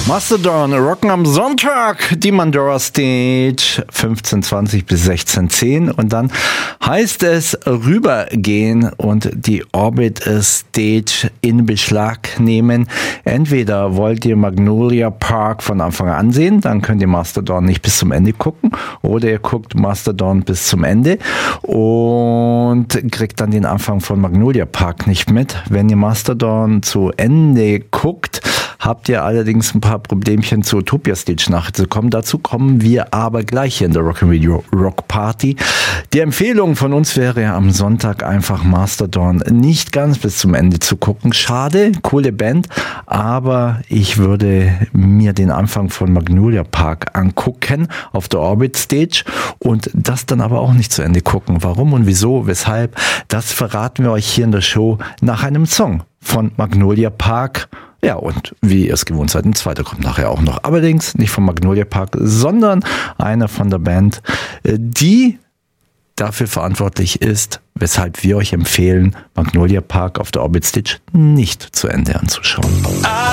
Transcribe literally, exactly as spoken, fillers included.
Mastodon rocken am Sonntag die Mandora Stage fünfzehn zwanzig bis sechzehn zehn und dann heißt es rübergehen und die Orbit Stage in Beschlag nehmen. Entweder wollt ihr Magnolia Park von Anfang an sehen, dann könnt ihr Mastodon nicht bis zum Ende gucken, oder ihr guckt Mastodon bis zum Ende und kriegt dann den Anfang von Magnolia Park nicht mit. Wenn ihr Mastodon zu Ende guckt, habt ihr allerdings ein paar Problemchen zur Utopia Stage nachzukommen. Dazu kommen wir aber gleich hier in der Rock'n'Radio Rock Party. Die Empfehlung von uns wäre ja am Sonntag einfach Mastodon nicht ganz bis zum Ende zu gucken. Schade, coole Band, aber ich würde mir den Anfang von Magnolia Park angucken auf der Orbit Stage und das dann aber auch nicht zu Ende gucken. Warum und wieso, weshalb, das verraten wir euch hier in der Show nach einem Song von Magnolia Park. Ja, und wie ihr es gewohnt seid, ein zweiter kommt nachher auch noch. Allerdings nicht von Magnolia Park, sondern einer von der Band, die dafür verantwortlich ist, weshalb wir euch empfehlen, Magnolia Park auf der Orbit Stage nicht zu Ende anzuschauen.